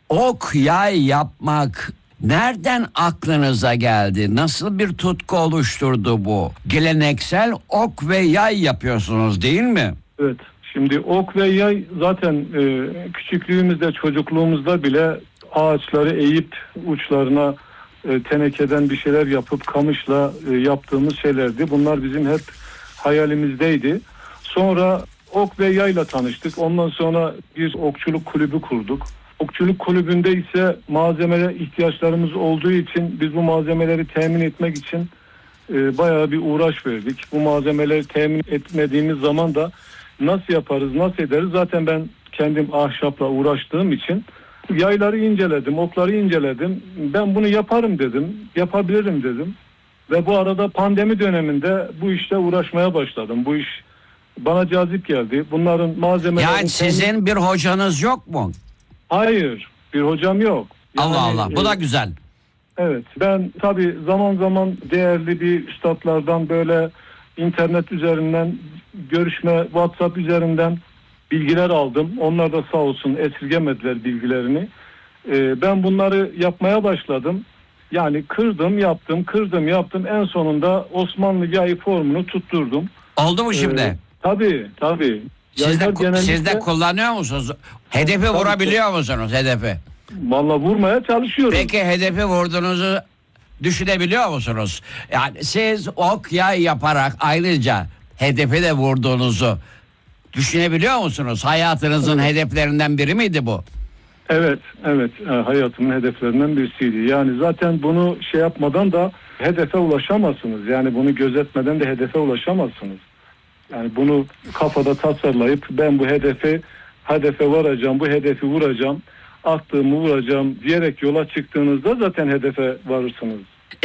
Ok yay yapmak nereden aklınıza geldi? Nasıl bir tutku oluşturdu bu? Geleneksel ok ve yay yapıyorsunuz değil mi? Evet. Şimdi ok ve yay zaten küçüklüğümüzde, çocukluğumuzda bile ağaçları eğip uçlarına tenekeden bir şeyler yapıp kamışla yaptığımız şeylerdi. Bunlar bizim hep hayalimizdeydi. Sonra ok ve yayla tanıştık. Ondan sonra bir okçuluk kulübü kurduk. Okçuluk kulübünde ise malzemeye ihtiyaçlarımız olduğu için biz bu malzemeleri temin etmek için bayağı bir uğraş verdik. Bu malzemeleri temin etmediğimiz zaman da nasıl yaparız, nasıl ederiz? Zaten ben kendim ahşapla uğraştığım için yayları inceledim, okları inceledim. Ben bunu yaparım dedim, yapabilirim dedim. Ve bu arada pandemi döneminde bu işle uğraşmaya başladım. Bu iş bana cazip geldi. Bunların malzemelerini... Yani sizin bir hocanız yok mu? Hayır, bir hocam yok. Yani, Allah Allah, bu da güzel. Evet, ben tabii zaman zaman değerli bir üstadlardan böyle internet üzerinden görüşme, WhatsApp üzerinden bilgiler aldım. Onlar da sağ olsun esirgemediler bilgilerini. Ben bunları yapmaya başladım. Yani kırdım, yaptım, kırdım, yaptım. En sonunda Osmanlı yayı formunu tutturdum. Oldu mu şimdi? Tabii. Siz de kullanıyor musunuz? Hedefi vurabiliyor musunuz hedefi? Vallahi vurmaya çalışıyorum. Peki hedefi vurduğunuzu düşünebiliyor musunuz? Yani siz ok yay yaparak ayrıca hedefi de vurduğunuzu düşünebiliyor musunuz? Hayatınızın hedeflerinden biri miydi bu? Evet. Hayatımın hedeflerinden birisiydi. Yani zaten bunu şey yapmadan da hedefe ulaşamazsınız. Yani bunu gözetmeden de hedefe ulaşamazsınız. Yani bunu kafada tasarlayıp ben bu hedefe varacağım, bu hedefi vuracağım, attığımı vuracağım diyerek yola çıktığınızda zaten hedefe varırsınız.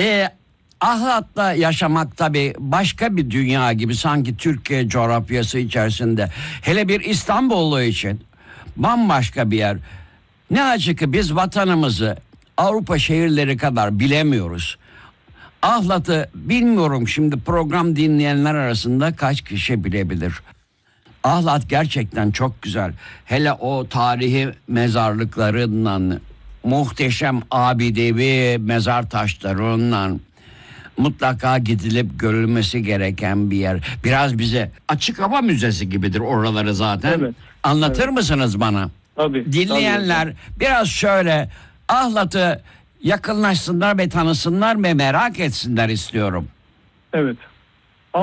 Ahlat'ta yaşamak tabii başka bir dünya gibi, sanki Türkiye coğrafyası içerisinde. Hele bir İstanbullu için bambaşka bir yer. Ne acı ki biz vatanımızı Avrupa şehirleri kadar bilemiyoruz. Ahlat'ı bilmiyorum, şimdi program dinleyenler arasında kaç kişi bilebilir. Ahlat gerçekten çok güzel. Hele o tarihi mezarlıklarından, muhteşem abidevi mezar taşlarından mutlaka gidilip görülmesi gereken bir yer. Biraz bize açık hava müzesi gibidir oraları zaten. Evet. Anlatır mısınız bana? Tabii. Dinleyenler biraz şöyle Ahlat'ı yakınlaşsınlar ve tanısınlar ve merak etsinler istiyorum. Evet.